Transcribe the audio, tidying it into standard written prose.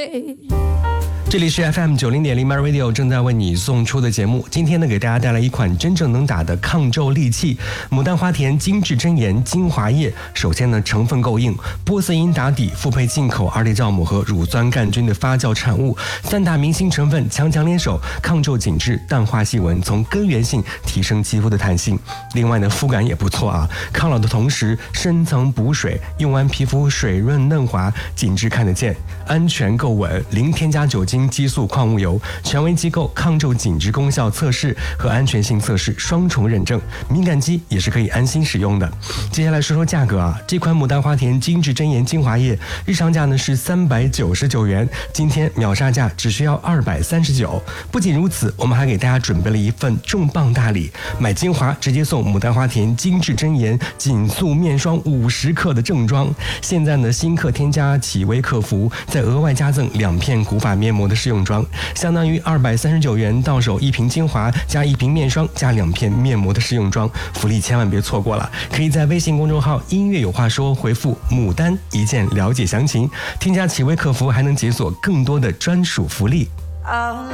这里是 FM90.0 My Radio 正在为你送出的节目。今天呢，给大家带来一款真正能打的抗皱利器——牡丹花田精致真颜精华液。首先呢，成分够硬，玻色因打底，复配进口二裂酵母和乳酸杆菌的发酵产物，三大明星成分强强联手，抗皱紧致，淡化细纹，从根源性提升肌肤的弹性。另外呢，肤感也不错啊，抗老的同时深层补水，用完皮肤水润嫩滑，紧致看得见，安全够稳，零添加酒精、激素、矿物油，权威机构抗皱紧致功效测试和安全性测试双重认证，敏感肌也是可以安心使用的。接下来说说价格啊，这款牡丹花田精致真颜精华液日常价呢是399元，今天秒杀价只需要239。不仅如此，我们还给大家准备了一份重磅大礼，买精华直接送牡丹花田精致真颜紧塑面霜50克的正装。现在呢，新客添加企微客服，再额外加赠2片古法面膜的试用装，相当于239元到手1瓶精华加1瓶面霜加2片面膜的试用装，福利千万别错过了。可以在微信公众号音乐有话说回复牡丹一键了解详情，添加企微客服还能解锁更多的专属福利。